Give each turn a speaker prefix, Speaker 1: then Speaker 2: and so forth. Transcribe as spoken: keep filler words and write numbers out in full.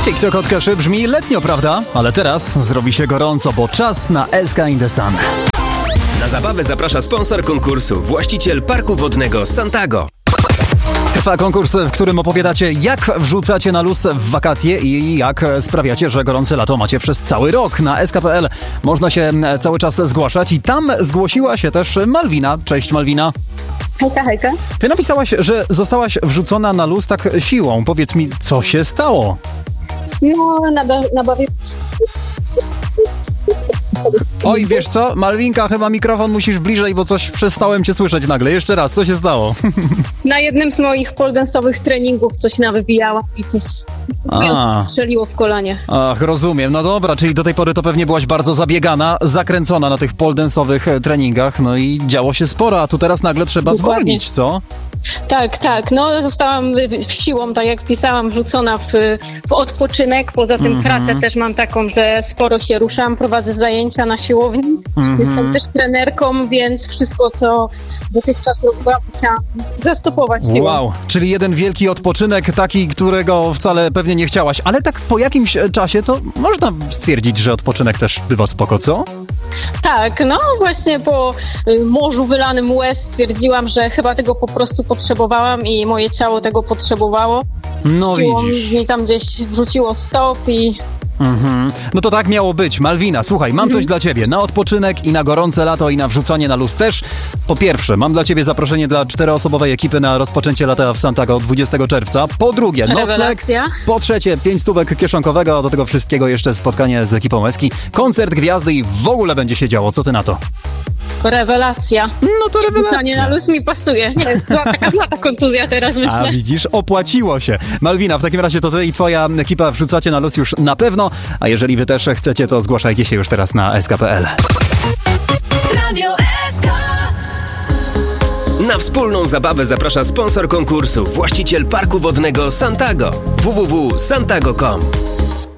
Speaker 1: TikTok od Kaszy brzmi letnio, prawda? Ale teraz zrobi się gorąco, bo czas na S K in the Sun.
Speaker 2: Na zabawę zaprasza sponsor konkursu, właściciel parku wodnego Santago.
Speaker 1: Trwa konkurs, w którym opowiadacie, jak wrzucacie na luz w wakacje i jak sprawiacie, że gorące lato macie przez cały rok. Na S K kropka P L można się cały czas zgłaszać i tam zgłosiła się też Malwina. Cześć Malwina.
Speaker 3: Hejka, hejka.
Speaker 1: Ty napisałaś, że zostałaś wrzucona na luz tak siłą. Powiedz mi, co się stało?
Speaker 3: No, nabawię...
Speaker 1: Oj, wiesz co? Malwinka, chyba mikrofon musisz bliżej, bo coś przestałem cię słyszeć nagle. Jeszcze raz, co się stało?
Speaker 3: Na jednym z moich poledance'owych treningów coś nawywijałam i coś strzeliło w kolanie.
Speaker 1: Ach, rozumiem. No dobra, czyli do tej pory to pewnie byłaś bardzo zabiegana, zakręcona na tych poledance'owych treningach, no i działo się sporo, a tu teraz nagle trzeba
Speaker 3: Dokładnie.
Speaker 1: zwolnić, co?
Speaker 3: Tak, tak. No zostałam siłą, tak jak pisałam, wrzucona w, w odpoczynek. Poza tym mm-hmm. pracę też mam taką, że sporo się ruszam, prowadzę zajęcia na siłowni. Mm-hmm. Jestem też trenerką, więc wszystko, co dotychczas robiłam, chciałam zastopować. Siłą.
Speaker 1: Wow, czyli jeden wielki odpoczynek, taki, którego wcale pewnie nie chciałaś. Ale tak po jakimś czasie to można stwierdzić, że odpoczynek też bywa spoko, co?
Speaker 3: Tak, no właśnie po morzu wylanym łez stwierdziłam, że chyba tego po prostu potrzebowałam i moje ciało tego potrzebowało.
Speaker 1: No
Speaker 3: Siłą
Speaker 1: widzisz.
Speaker 3: mi tam gdzieś wrzuciło stop i...
Speaker 1: Mhm. No to tak miało być. Malwina, słuchaj, mam
Speaker 3: Mhm.
Speaker 1: coś dla ciebie. Na odpoczynek i na gorące lato i na wrzucanie na luz też. Po pierwsze, mam dla ciebie zaproszenie dla czteroosobowej ekipy na rozpoczęcie lata w Santago dwudziestego czerwca. Po drugie, nocleg.
Speaker 3: Rewelacja.
Speaker 1: Po trzecie, pięć stówek kieszonkowego. Do tego wszystkiego jeszcze spotkanie z ekipą Eski. Koncert gwiazdy i w ogóle będzie się działo. Co ty na to?
Speaker 3: Rewelacja.
Speaker 1: No to rewelacja.
Speaker 3: Wrzucanie na luz mi pasuje. Nie, jest była taka lata kontuzja teraz, myślę.
Speaker 1: A widzisz, opłaciło się. Malwina, w takim razie to ty i twoja ekipa wrzucacie na luz już na pewno, a jeżeli wy też chcecie, to zgłaszajcie się już teraz na S K kropka P L.
Speaker 2: Radio S K. Na wspólną zabawę zaprasza sponsor konkursu, właściciel parku wodnego Santago. w w w kropka santago kropka com